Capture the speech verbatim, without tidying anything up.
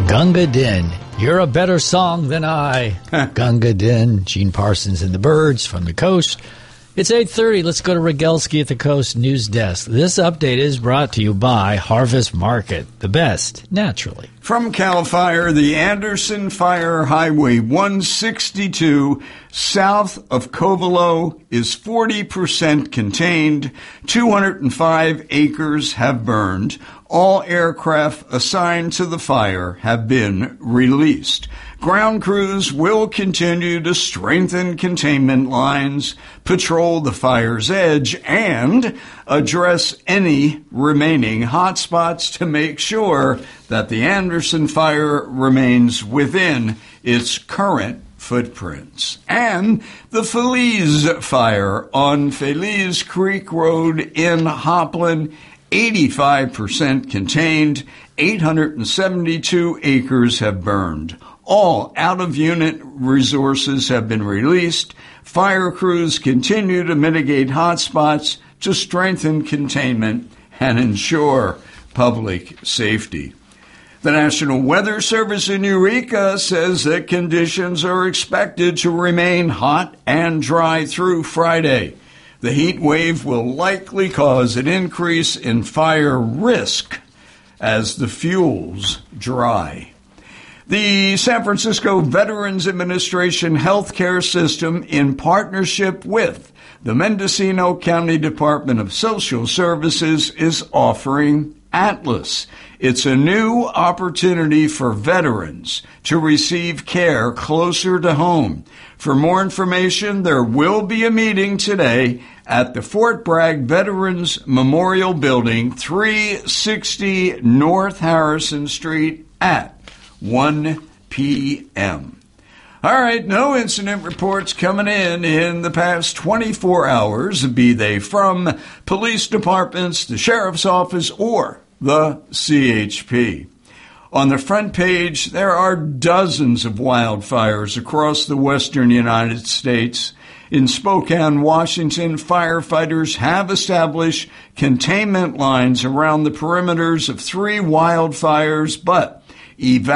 Gunga Din, you're a better song than I. Gunga Din, Gene Parsons and the Byrds from the Coast. It's eight thirty. Let's go to Rogelski at the Coast News Desk. This update is brought to you by Harvest Market, the best, naturally. From CAL FIRE, the Anderson Fire Highway one sixty-two south of Covelo is forty percent contained. two hundred five acres have burned. All aircraft assigned to the fire have been released. Ground crews will continue to strengthen containment lines, patrol the fire's edge, and address any remaining hotspots to make sure that the Anderson fire remains within its current footprints. And the Feliz fire on Feliz Creek Road in Hopland, eighty-five percent contained, eight hundred seventy-two acres have burned. All out-of-unit resources have been released. Fire crews continue to mitigate hotspots to strengthen containment and ensure public safety. The National Weather Service in Eureka says that conditions are expected to remain hot and dry through Friday. The heat wave will likely cause an increase in fire risk as the fuels dry. The San Francisco Veterans Administration healthcare system, in partnership with the Mendocino County Department of Social Services, is offering Atlas. It's a new opportunity for veterans to receive care closer to home. For more information, there will be a meeting today at the Fort Bragg Veterans Memorial Building, three sixty North Harrison Street at one p.m. All right, no incident reports coming in in the past twenty-four hours, be they from police departments, the sheriff's office, or the C H P. On the front page, there are dozens of wildfires across the western United States. In Spokane, Washington, firefighters have established containment lines around the perimeters of three wildfires, but evacuation